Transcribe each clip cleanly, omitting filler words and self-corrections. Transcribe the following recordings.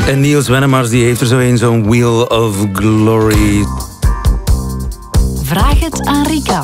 En Niels Wennemars die heeft er zo een, zo'n Wheel of Glory. Vraag het aan Rika.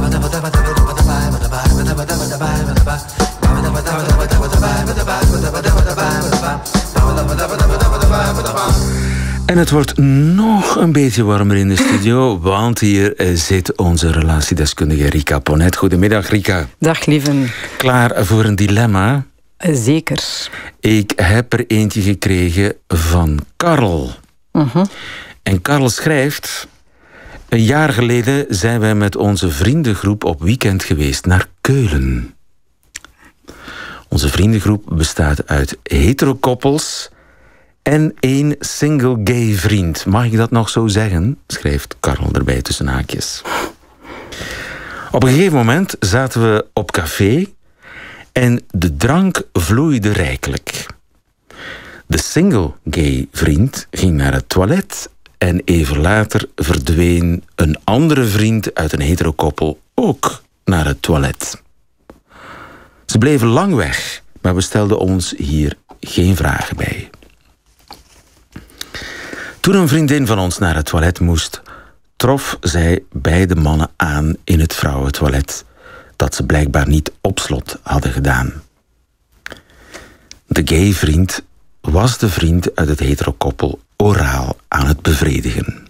En het wordt nog een beetje warmer in de studio, want hier zit onze relatiedeskundige Rika Ponet. Goedemiddag, Rika. Dag, lieven. Klaar voor een dilemma? Zeker. Ik heb er eentje gekregen van Karel. En Karel schrijft: een jaar geleden zijn wij met onze vriendengroep op weekend geweest naar Keulen. Onze vriendengroep bestaat uit heterokoppels en 1 single gay vriend. Mag ik dat nog zo zeggen? Schrijft Karel erbij tussen haakjes. Op een gegeven moment zaten we op café en de drank vloeide rijkelijk. De single gay vriend ging naar het toilet en even later verdween een andere vriend uit een heterokoppel ook naar het toilet. Ze bleven lang weg, maar we stelden ons hier geen vragen bij. Toen een vriendin van ons naar het toilet moest, trof zij beide mannen aan in het vrouwentoilet, dat ze blijkbaar niet op slot hadden gedaan. De gay vriend was de vriend uit het heterokoppel oraal aan het bevredigen.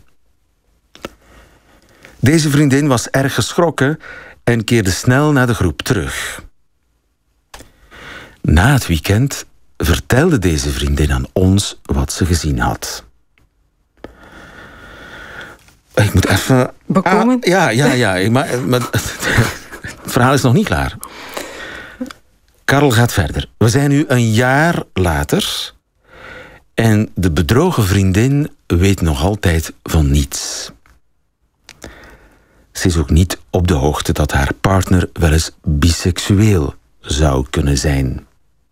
Deze vriendin was erg geschrokken en keerde snel naar de groep terug. Na het weekend vertelde deze vriendin aan ons wat ze gezien had. Ik moet even... Bekomen? Ja. Maar het verhaal is nog niet klaar. Karel gaat verder. We zijn nu een jaar later en de bedrogen vriendin weet nog altijd van niets. Ze is ook niet op de hoogte dat haar partner wel eens biseksueel zou kunnen zijn.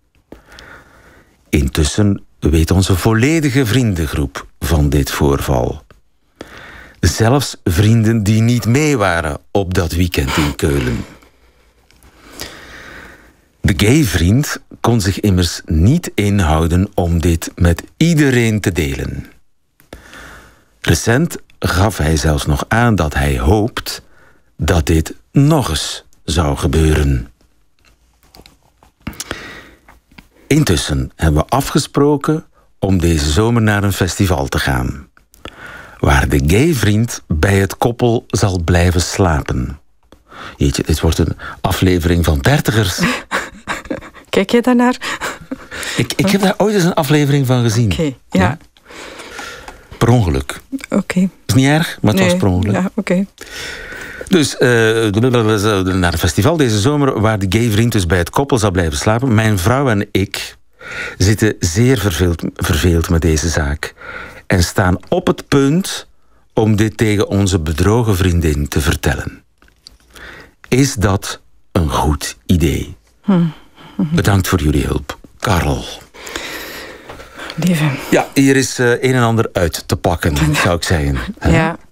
Intussen weet onze volledige vriendengroep van dit voorval. Zelfs vrienden die niet mee waren op dat weekend in Keulen. De gay vriend kon zich immers niet inhouden om dit met iedereen te delen. Recent gaf hij zelfs nog aan dat hij hoopt dat dit nog eens zou gebeuren. Intussen hebben we afgesproken om deze zomer naar een festival te gaan, waar de gay vriend bij het koppel zal blijven slapen. Jeetje, dit wordt een aflevering van Dertigers. Kijk je daarnaar? Ik heb daar ooit eens een aflevering van gezien. Oké, ja. Per ongeluk. Oké. Is niet erg, maar het was per ongeluk. Ja, oké. Dus naar een festival deze zomer waar de gay vriend dus bij het koppel zal blijven slapen. Mijn vrouw en ik zitten zeer verveeld met deze zaak en staan op het punt om dit tegen onze bedrogen vriendin te vertellen. Is dat een goed idee? Bedankt voor jullie hulp. Karel. Lieve. Ja, hier is een en ander uit te pakken, zou ik zeggen. Ja.